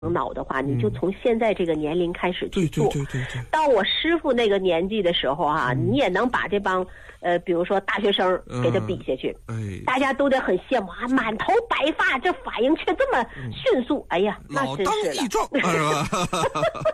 脑的话，你就从现在这个年龄开始去做。 对。 到我师傅那个年纪的时候你也能把这帮比如说大学生给他比下去，大家都得很羡慕满头白发，这反应却这么迅速。哎呀，那真是了。 老当益壮，是吧？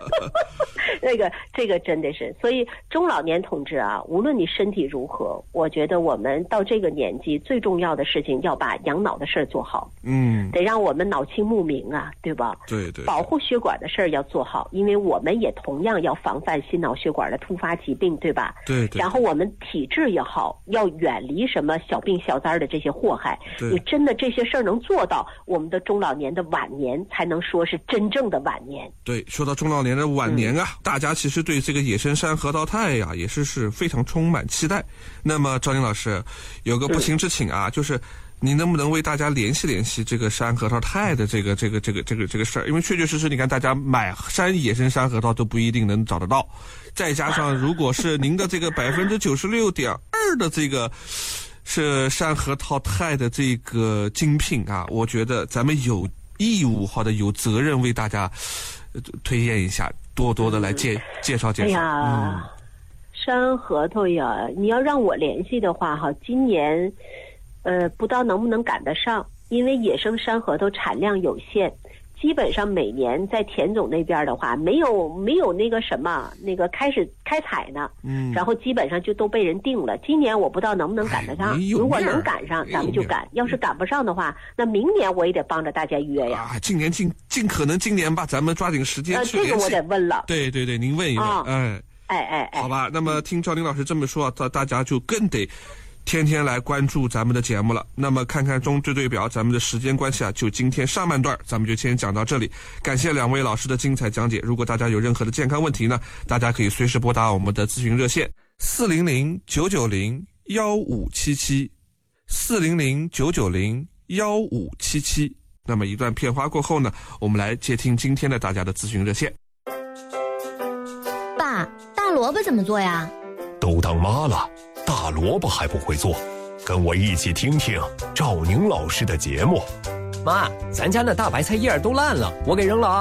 这个真的是，所以中老年同志无论你身体如何，我觉得我们到这个年纪最重要的事情要把养脑的事儿做好。得让我们脑清目明对吧？ 对。 保护血管的事儿要做好，因为我们也同样要防范心脑血管的突发疾病，对吧？ 对。 然后我们体质也好，要远离什么小病小灾的这些祸害。你真的这些事儿能做到，我们的中老年的晚年才能说是真正的晚年。 对，说到中老年的晚年大家其实对这个野生山核桃肽也是非常充满期待。那么赵宁老师有个不情之请就是你能不能为大家联系联系这个山核桃肽的这个事儿？因为确确实实，你看大家买野生山核桃都不一定能找得到，再加上如果是您的这个96.2%的这个是山核桃肽的这个精品我觉得咱们有义务或者有责任为大家推荐一下，多多的来介绍。 哎呀，山核桃呀，你要让我联系的话今年不知道能不能赶得上，因为野生山核桃产量有限，基本上每年在田总那边的话，没有那个什么那个开始开采呢，然后基本上就都被人定了。今年我不知道能不能赶得上，如果能赶上，咱们就赶；要是赶不上的话，那明年我也得帮着大家约呀。 今年尽可能今年吧，咱们抓紧时间去联系。 这个我得问了。 对，您问一问。 好吧。那么听赵宁老师这么说大家就更得天天来关注咱们的节目了。那么看看中队表，咱们的时间关系就今天上半段咱们就先讲到这里。感谢两位老师的精彩讲解。如果大家有任何的健康问题呢，大家可以随时拨打我们的咨询热线400-990-1577 400-990-1577。那么一段片花过后呢，我们来接听今天的大家的咨询热线。 爸，大萝卜怎么做呀？ 都当妈了，大萝卜还不会做？跟我一起听听赵宁老师的节目。 妈，咱家那大白菜叶都烂了，我给扔了